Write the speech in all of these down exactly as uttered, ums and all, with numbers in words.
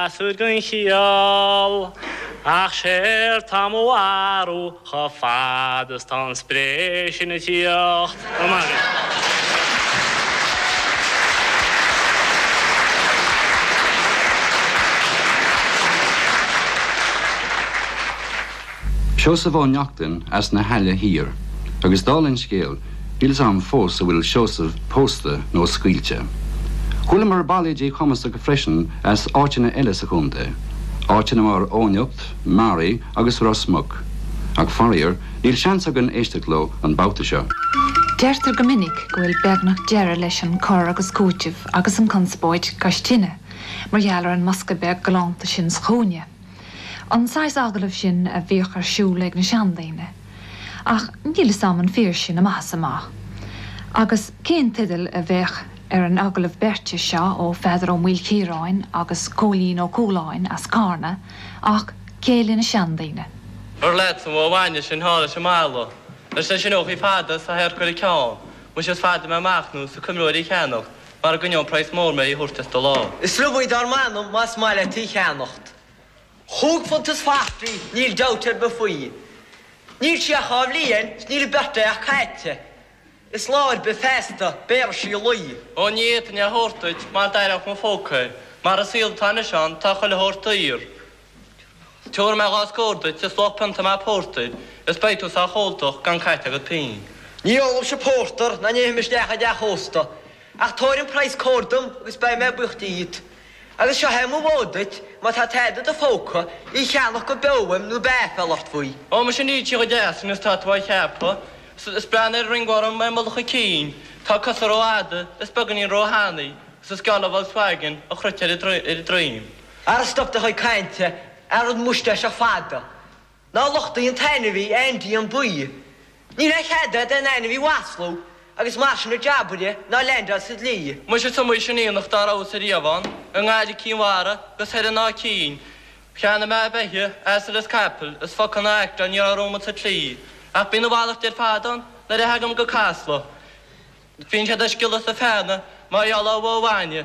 Masud gan chial ach sér tam ó áú cha fadas tá spré sin na tíocht. Siosaf ó neachtain as na heile hir, agus dálinn scéal, bíls am fós a bhfuil Siosaf pósta nó scuilte. Chula mar bailidí comasta go freisin as áitina eile sa chunta, áitina mar óneocht, Mary agus Rosmug, ag farir níl seansa gan éisteachló an bauta seo. Deirtar go minic go bhfuil beagnach deara leis an cor agus cúitih agus an conspóid gaistine, mar dhealar an masca beag galanta sin scóine. An sais agalibh sin a bhíoch ar siú le na seandaine, ach níl saman fír sin a maithas amach. Agus cén tidal a bheith ar an agalibh berti seo ó feidir ó mhuil círáin agus cólín ó cúláin as carna, ach céilí na seandaine. Ar leid sam ó bhaine sin hála sem mála, leis sé sin óchaí fada sa heir chuir ceán, mu sé fada me machnú sa cumróirí cheannacht, mar a gnion preis mór me i húrtas do lá. Is rúbúid ar manum más máile tí cheannacht. Chúg funtas fachtrií níl dautar be faoi. Níl si a cháb líon, níl berta a chaite. Is láir be festa, bear si lui. Ó níitan a hórtaid, mar dairach mo fócaid, mar a síl tanna sean tá chuile hórtaír. Teor me gás górdaid, is lopanta me pórtaid, is beitus a chóltach gan chaite go pín. Ní ólam se pórtar na néimiis decha de hósta, ach tóir an preis córdum agus bei me buchtíid. Agus seo hemú módaid, má tá teadad a fóca í cheannach go behaim nó béfealacht faoi. Ó me sin níd go deasan is tátua cheappa, is breanir ringwaram me molcha cín, tá cosar ó ada, is began ín róhánaí, is gala Volkswagen a chruteir i dreim. Ar a stopta chuid cainte, ar an muiste se fada. Ná lochta íon tainehí eintí an buí. Ní na cheada den einahí waslú, agus marsin na jabbuide ná lenda sydd lí. Mu sé sa mwy sin íonach dar ás ar íomhan, yng ngaidi cínhara, gus head ná cín. Cheanna me beiche, as ar is capel, is focan na acta ní ar róma sa trí. Ach bín na bhálach dir fadan, na re hagam go caslo. Bín sé da skillas a fena, má iala ó bhaine.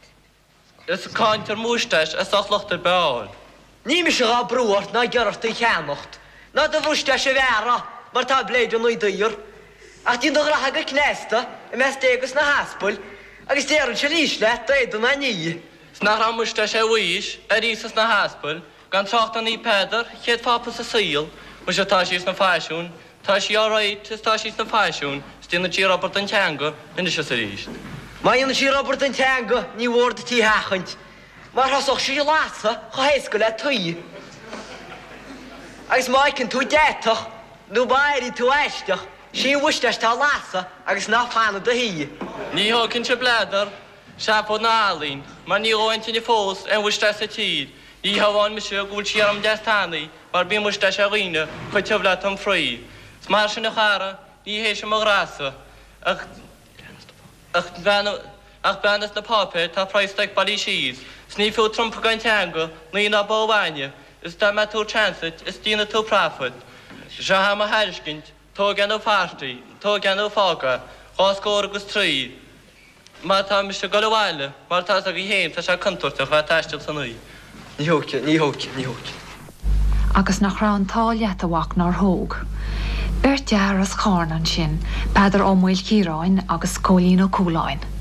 Is cáintir músteis, is ach lochtar beáil. Ní mi se rá brúart ná gearachta cheannacht. Ná da bhúste se bhéra, mar tá bléidir nó dýr. Ach dín do ratha go cnésta, i mes dégus na haspul, agus déann se lísle, daidan na ní. Snach ra múste sé bhuiis, a rísas na haspul, gan trocht an í pedar, chéad fápa sa síl, mu se tá síos na fáisiún, tá sí áráid, is tá síos na fáisiún, stín na tí Robert an teanga, inda se sa ríist. Má íon sí Robert an teanga, ní bhórda tí hachaint. Mar hasach sí lása, cha héisco le tuí. Agus má cinn tú déitach, nó bairí tú eisteach, sí bhuisteis tá lása, agus ná fána do hí. Ní ho cinn se bledar, seapod na álín, mar ní óhaint in fós an bhuisteis a tíd. Ní haháin me se gúil sí am deastánaí, mar bí bhuisteis a riine, chu teblat am frí. Smar sin na chara, ní hééis sem rasa, ach ach beannas na pápe tá preissteig balí síos. Sní fiú trompa gain teanga, ní na bóhhaine, is da me tú transit, is dína tú profit. Se ha ma heiriscint, tó gan ó fástaí, tó gan ó fága, gás gór agus trí. Má tá me se gohhaile, mar tá a í héim tá se contorta chu teistil san nuí. Ní hóce, ní hóce, ní hóce. Agus nach rá an tá leatahhaach nar thóg. Bert dear as chánan sin, peidir ó mhuil círáin agus cólín ó cúláin.